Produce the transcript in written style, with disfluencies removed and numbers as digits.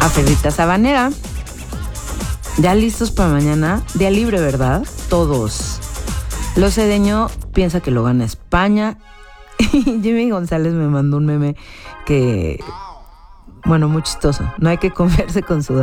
Ferrita Sabanera. Ya listos para mañana. Día libre, ¿verdad? Todos. Lo Cedeño piensa que lo gana España. Y Jimmy González me mandó un meme que, bueno, muy chistoso. No hay que confiarse con su